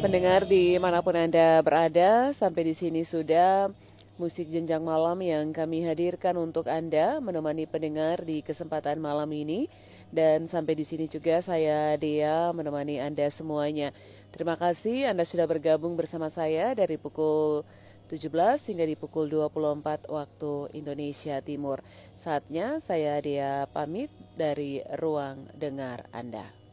Pendengar dimanapun Anda berada, sampai di sini sudah musik jenjang malam yang kami hadirkan untuk Anda, menemani pendengar di kesempatan malam ini. Dan sampai di sini juga saya Dea menemani Anda semuanya. Terima kasih Anda sudah bergabung bersama saya dari pukul 17 hingga di pukul 24 waktu Indonesia Timur. Saatnya saya Dea pamit dari ruang dengar Anda.